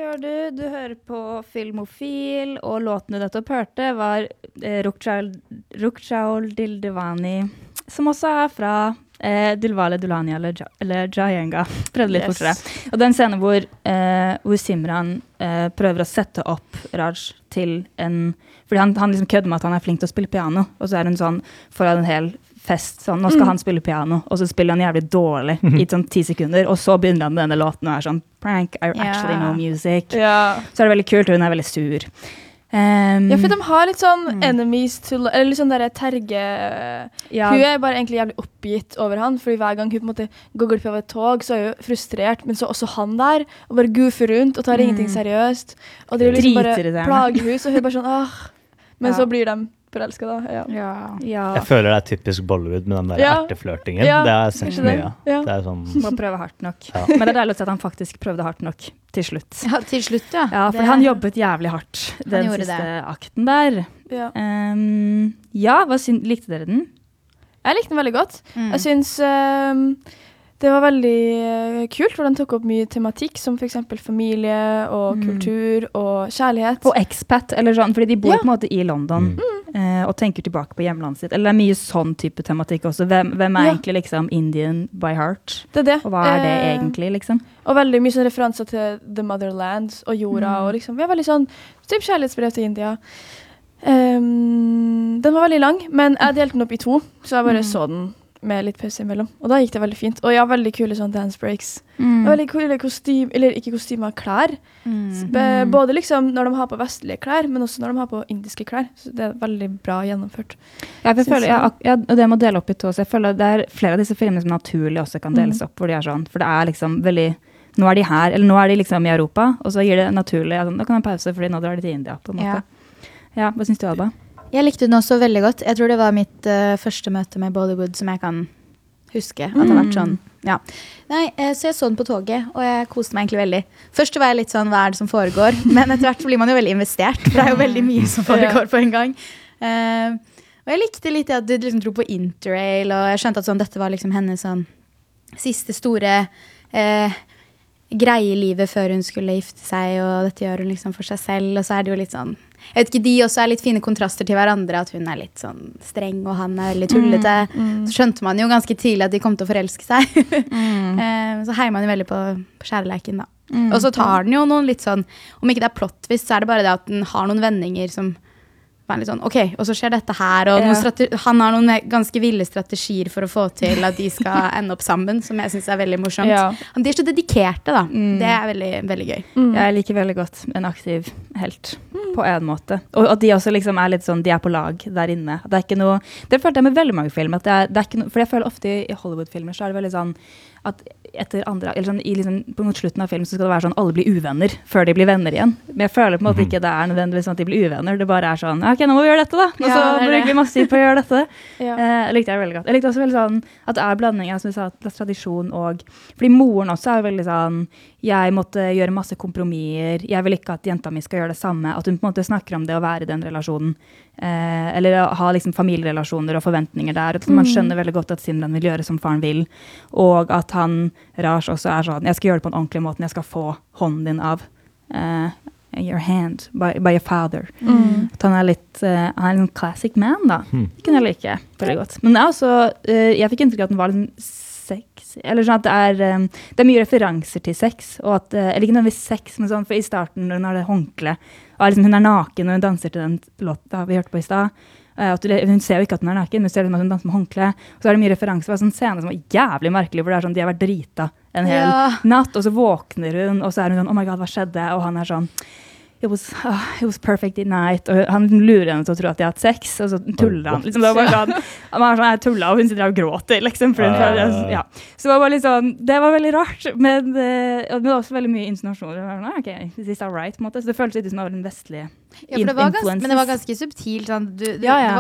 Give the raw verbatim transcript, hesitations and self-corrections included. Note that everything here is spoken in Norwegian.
gjør du? Du hører på Filmofil, og låten du nettopp hørte var eh, Rukchaul Dildivani, som også er fra eh, Dilwale Dulhania eller, eller Jayenga. Prøvde litt yes. fortere. Og det er en scene hvor, eh, hvor Simran eh, prøver å sette opp Raj til en... Fordi han, han liksom kødder med at han er flink til å spille piano, og så er hun sånn foran en hel fest, sånn, nå skal mm. han spille piano, og så spiller han jævlig dårlig i sånn ti sekunder, og så begynner han med denne låten og er sånn, prank, I actually yeah. know music. Yeah. Så er det veldig kult, og hun er veldig sur. Um, ja, for de har litt sånn mm. enemies to, eller litt sånn der terge, ja. Hun er bare egentlig jævlig oppgitt over han, fordi hver gang hun på en måte går glipp av et tog, så er hun frustrert, men så også han der, og bare goofer rundt, og tar mm. ingenting seriøst, og det er liksom bare plagehus, og hun er bare sånn, åh, men ja. Så blir de forelsket da, ja. Ja. Ja. Jeg føler det er typisk Bollywood med den der ja. erteflørtingen. Ja. Det er sett mye. Ja. Det er sånn... Må prøve hardt nok. Ja. Men det er deilig å se at han faktisk prøvde hardt nok til slutt. Ja, til slutt, ja. Ja, for det... han jobbet jævlig hardt den siste det. akten der. Ja, um, ja hva syn- likte dere den? Jeg likte den veldig godt. Mm. Jeg synes... Um, det var veldig kult, for den tok opp mye tematikk, som for eksempel familie og mm. kultur og kjærlighet. Og expat, eller sånn, fordi de bor ja. på en måte i London mm. eh, og tenker tilbake på hjemlandet sitt. Eller det er mye sånn type tematikk også. Hvem, hvem er ja. egentlig liksom Indian by heart? Det er det. Og hva er det eh, egentlig, liksom? Og veldig mye sånn referanser til The Motherland og jorda, mm. og liksom, vi er veldig sånn, typ kjærlighetsbrev til India. Um, den var veldig lang, men jeg delte den opp i to, så jeg bare mm. så den med litt pause imellom. Og da gikk det veldig fint. Og ja, veldig kule sånn dance breaks. Mm. Og veldig kule kostymer, eller ikke kostymer, klær. Mm. B- både liksom når de har på vestlige klær, men også når de har på indiske klær. Så det er veldig bra gjennomført. Ja, for jeg føler, ja, ja, og det må dele opp i to, så jeg føler det er flere av disse filmene som naturlig også kan deles opp, hvor de er sånn, for det er liksom veldig, nå er de her, eller nå er de liksom i Europa, og så gir det naturlig, ja, sånn, da kan man pause, fordi nå drar de til India, på en måte. Ja, ja hva synes du, Alba? Jeg likte den også veldig godt. Jeg tror det var mitt uh, første møte med Bollywood som jeg kan huske. At det har vært sånn, ja. Nei, uh, så jeg så den på toget, og jeg koste meg egentlig veldig. Først var jeg litt sånn, hva er det som foregår? Men etter hvert blir man jo veldig investert, for det er jo veldig mye som foregår på en gang. Uh, og jeg likte litt at du liksom dro på Interrail, og jeg skjønte at sånn, dette var liksom hennes sånn siste store uh, greie i livet før hun skulle gifte seg, og dette gjør hun liksom for seg selv, og så er det jo litt sånn, jeg vet ikke, de også er litt fine kontraster til hverandre, at hun er litt sånn streng, og han er veldig tullete. Mm, mm. Så skjønte man jo ganske tidlig at de kom til å forelske seg. mm. Så heier man jo veldig på, på kjærleiken da. Mm. Og så tar den jo noen litt sånn, om ikke det er plottvist, så er det bare det at den har noen vendinger som var litt sånn, ok, og så skjer dette her, og ja. strate- han har noen ganske ville strategier for å få til at de skal ende opp sammen, som jeg synes er veldig morsomt. Ja. De er så dedikerte da, mm. det er veldig, veldig gøy. Mm. Jeg liker veldig godt en aktiv helt, mm. på en måte. Og at de også liksom er litt sånn, de er på lag der inne. Det er ikke noe, det følte jeg med veldig mange filmer, at det er, det er ikke noe, for jeg føler ofte i Hollywood-filmer så er det veldig sånn, at etter andre, eller sånn, i liksom, på mot slutten av film så skal det være sånn, alle blir uvenner før de blir venner igjen. Men jeg føler på en måte ikke det er nødvendigvis sånn at de blir uvenner, det bare er sånn, ok, nå må vi gjøre dette da, og så ja, bruker vi masse tid på å gjøre dette. ja. eh, jeg likte det veldig godt. Jeg likte også veldig sånn, at det er blanding, som vi sa, tradisjon og, fordi moren også er veldig sånn, jeg måtte gjøre masse kompromisser, jeg vil ikke at jenta mi skal gjøre det samme, at hun på en måte snakker om det å være i den relasjonen, eh, eller å ha liksom familierelasjoner og forventninger der, at man skjønner veldig godt at Simran vil gjøre som faren vil, og at han, Raj, også er sånn, jeg skal gjøre det på en ordentlig måte, jeg skal få hånden din av uh, your hand by, by your father. Mm. At han er litt, uh, han er en classic man da. Mm. Det kunne jeg like veldig godt. Men det er også, uh, jeg fikk inntrykk av at den var litt sex, eller sånn at det er, um, det er mye referanser til sex, og at, uh, eller ikke nødvendigvis sex, men sånn, for i starten når hun har det håndkle, og liksom, hun er naken og hun danser til den låta vi hørte på i sted, At du, hun ser jo ikke at hun er naken, hun ser at hun danser med håndkle. Og så er det mye referanser. Det var en sånn scene som var jævlig merkelig, hvor det er sånn, de har vært drita en hel ja. natt, og så våkner hun, og så er hun sånn, oh my god, hva skjedde? Og han er sånn, it was, oh, it was perfect night. Og han lurer henne til å tro at de har hatt sex, og så tuller han. Liksom, det var bare sånn, han var sånn, jeg tullet, og hun sitter og gråter, liksom. For hun, uh. ja. Så det var bare litt sånn, det var veldig rart, men, uh, men det var også veldig mye insinuasjoner. Det var sånn, ok, this is all right, på en måte. Så det føltes litt som det var den vestlige Ja, for det var ganske, men det var ganske subtilt. Sånn. Du, du, ja, ja. Det